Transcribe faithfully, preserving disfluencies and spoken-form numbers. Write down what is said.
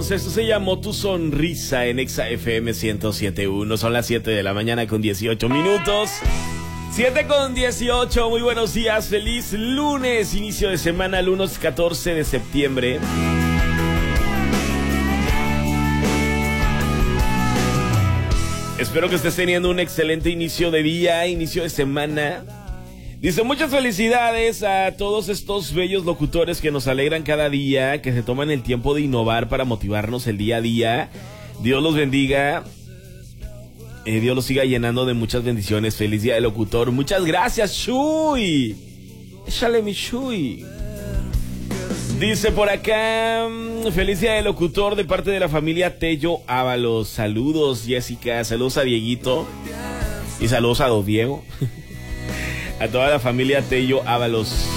Jones, esto se llamó Tu Sonrisa en Exa F M ciento siete punto uno. Son las siete de la mañana con dieciocho minutos. siete con dieciocho, muy buenos días, feliz lunes, inicio de semana, lunes catorce de septiembre. Espero que estés teniendo un excelente inicio de día, inicio de semana. Dice, muchas felicidades a todos estos bellos locutores que nos alegran cada día, que se toman el tiempo de innovar para motivarnos el día a día. Dios los bendiga. Eh, Dios los siga llenando de muchas bendiciones. Feliz día del locutor. Muchas gracias, Shui. Échale mi Shui. Dice por acá, feliz día del locutor de parte de la familia Tello Ábalos. Saludos, Jessica. Saludos a Dieguito. Y saludos a Don Diego. A toda la familia Tello Ábalos.